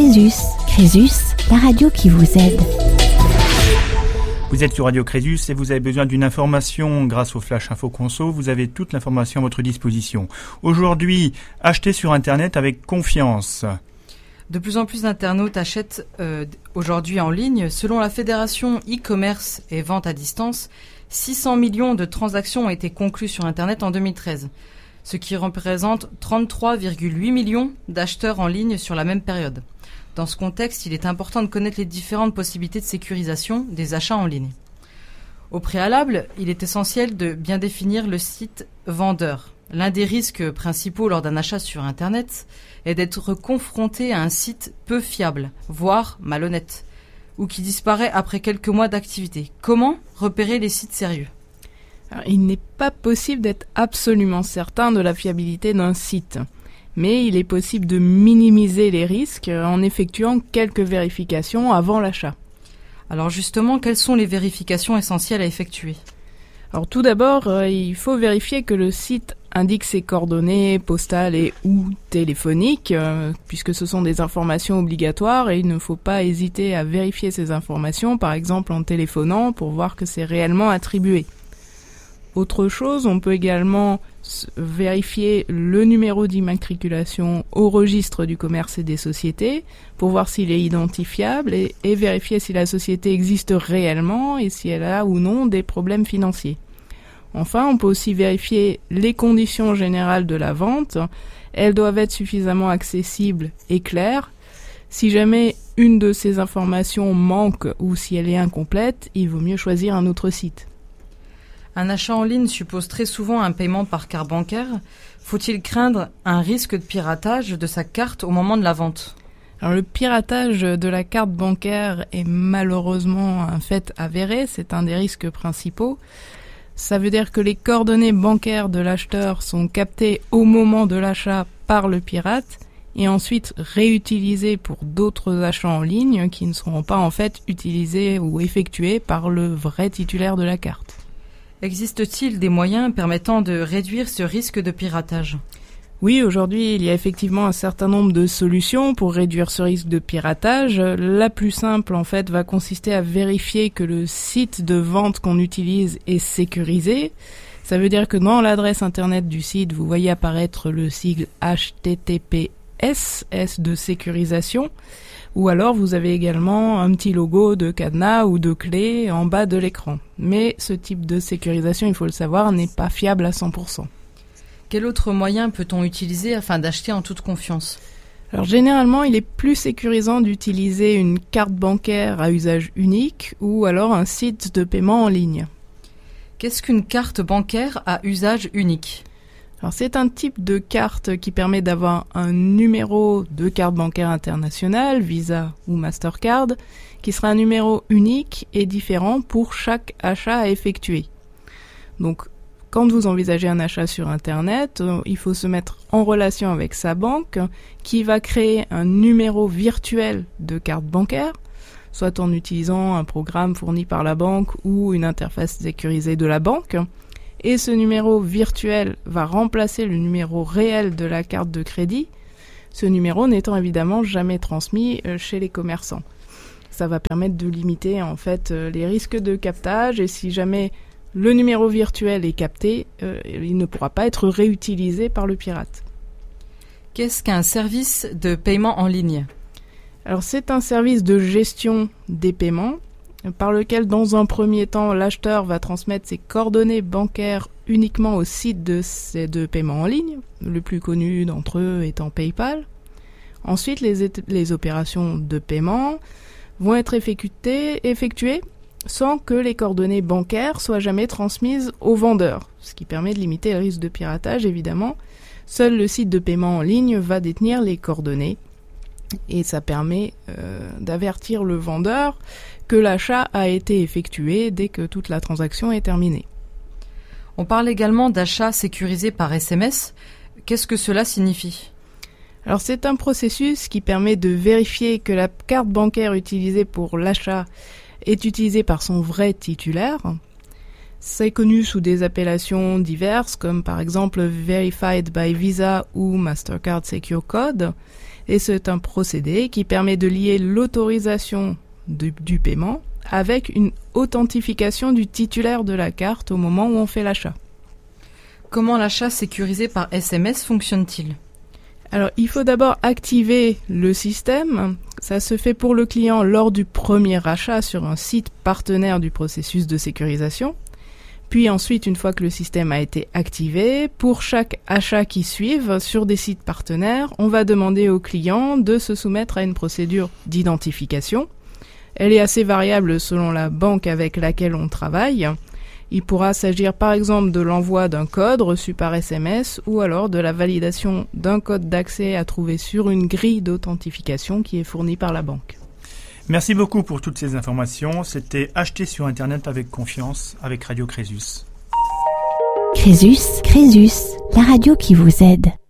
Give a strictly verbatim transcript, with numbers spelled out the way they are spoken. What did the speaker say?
Crésus. Crésus, la radio qui vous aide. Vous êtes sur Radio Crésus et vous avez besoin d'une information grâce au Flash Info Conso. Vous avez toute l'information à votre disposition. Aujourd'hui, achetez sur Internet avec confiance. De plus en plus d'internautes achètent euh, aujourd'hui en ligne. Selon la Fédération e-commerce et vente à distance, six cents millions de transactions ont été conclues sur Internet en deux mille treize, ce qui représente trente-trois virgule huit millions d'acheteurs en ligne sur la même période. Dans ce contexte, il est important de connaître les différentes possibilités de sécurisation des achats en ligne. Au préalable, il est essentiel de bien définir le site vendeur. L'un des risques principaux lors d'un achat sur Internet est d'être confronté à un site peu fiable, voire malhonnête, ou qui disparaît après quelques mois d'activité. Comment repérer les sites sérieux ? Alors, il n'est pas possible d'être absolument certain de la fiabilité d'un site, mais il est possible de minimiser les risques en effectuant quelques vérifications avant l'achat. Alors justement, quelles sont les vérifications essentielles à effectuer ? Alors tout d'abord, euh, il faut vérifier que le site indique ses coordonnées postales et ou téléphoniques, euh, puisque ce sont des informations obligatoires et il ne faut pas hésiter à vérifier ces informations, par exemple en téléphonant, pour voir que c'est réellement attribué. Autre chose, on peut également vérifier le numéro d'immatriculation au registre du commerce et des sociétés pour voir s'il est identifiable et, et vérifier si la société existe réellement et si elle a ou non des problèmes financiers. Enfin, on peut aussi vérifier les conditions générales de la vente. Elles doivent être suffisamment accessibles et claires. Si jamais une de ces informations manque ou si elle est incomplète, il vaut mieux choisir un autre site. Un achat en ligne suppose très souvent un paiement par carte bancaire. Faut-il craindre un risque de piratage de sa carte au moment de la vente ? Alors, le piratage de la carte bancaire est malheureusement un fait avéré, c'est un des risques principaux. Ça veut dire que les coordonnées bancaires de l'acheteur sont captées au moment de l'achat par le pirate et ensuite réutilisées pour d'autres achats en ligne qui ne seront pas en fait utilisés ou effectués par le vrai titulaire de la carte. Existe-t-il des moyens permettant de réduire ce risque de piratage ? Oui, aujourd'hui, il y a effectivement un certain nombre de solutions pour réduire ce risque de piratage. La plus simple, en fait, va consister à vérifier que le site de vente qu'on utilise est sécurisé. Ça veut dire que dans l'adresse internet du site, vous voyez apparaître le sigle H T T P S, S de sécurisation. Ou alors vous avez également un petit logo de cadenas ou de clé en bas de l'écran. Mais ce type de sécurisation, il faut le savoir, n'est pas fiable à cent pour cent. Quel autre moyen peut-on utiliser afin d'acheter en toute confiance ? Alors généralement, il est plus sécurisant d'utiliser une carte bancaire à usage unique ou alors un site de paiement en ligne. Qu'est-ce qu'une carte bancaire à usage unique ? Alors c'est un type de carte qui permet d'avoir un numéro de carte bancaire internationale, Visa ou Mastercard, qui sera un numéro unique et différent pour chaque achat à effectuer. Donc quand vous envisagez un achat sur Internet, il faut se mettre en relation avec sa banque qui va créer un numéro virtuel de carte bancaire, soit en utilisant un programme fourni par la banque ou une interface sécurisée de la banque. Et ce numéro virtuel va remplacer le numéro réel de la carte de crédit, ce numéro n'étant évidemment jamais transmis chez les commerçants. Ça va permettre de limiter en fait les risques de captage et si jamais le numéro virtuel est capté, euh, il ne pourra pas être réutilisé par le pirate. Qu'est-ce qu'un service de paiement en ligne ? Alors c'est un service de gestion des paiements par lequel, dans un premier temps, l'acheteur va transmettre ses coordonnées bancaires uniquement au site de, de paiement en ligne, le plus connu d'entre eux étant PayPal. Ensuite, les, les opérations de paiement vont être effectuées, effectuées sans que les coordonnées bancaires soient jamais transmises au vendeur, ce qui permet de limiter le risque de piratage, évidemment. Seul le site de paiement en ligne va détenir les coordonnées et ça permet euh, d'avertir le vendeur que l'achat a été effectué dès que toute la transaction est terminée. On parle également d'achat sécurisé par S M S. Qu'est-ce que cela signifie ? Alors c'est un processus qui permet de vérifier que la carte bancaire utilisée pour l'achat est utilisée par son vrai titulaire. C'est connu sous des appellations diverses comme par exemple Verified by Visa ou Mastercard Secure Code. Et c'est un procédé qui permet de lier l'autorisation du, du paiement avec une authentification du titulaire de la carte au moment où on fait l'achat. Comment l'achat sécurisé par S M S fonctionne-t-il ? Alors, il faut d'abord activer le système. Ça se fait pour le client lors du premier achat sur un site partenaire du processus de sécurisation. Puis ensuite, une fois que le système a été activé, pour chaque achat qui suive sur des sites partenaires, on va demander au client de se soumettre à une procédure d'identification. Elle est assez variable selon la banque avec laquelle on travaille. Il pourra s'agir par exemple de l'envoi d'un code reçu par S M S ou alors de la validation d'un code d'accès à trouver sur une grille d'authentification qui est fournie par la banque. Merci beaucoup pour toutes ces informations. C'était Acheter sur Internet avec confiance avec Radio Crésus. Crésus, Crésus, la radio qui vous aide.